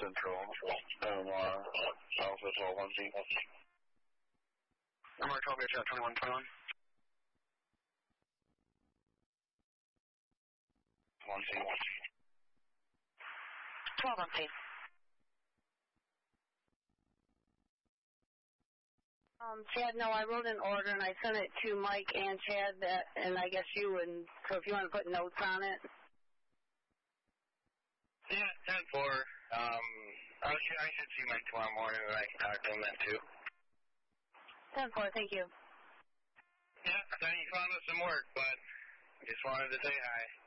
Central, Alpha 12-1Z. Number 12, you're at 2121. 1Z. 12-1Z. Chad, no, I wrote an order and I sent it to Mike and Chad, and I guess you would, so if you want to put notes on it. Yeah, 10-4. I should see Mike tomorrow morning and I can talk to him then too. 10-4, thank you. Yeah, I thought you found us some work, but just wanted to say hi.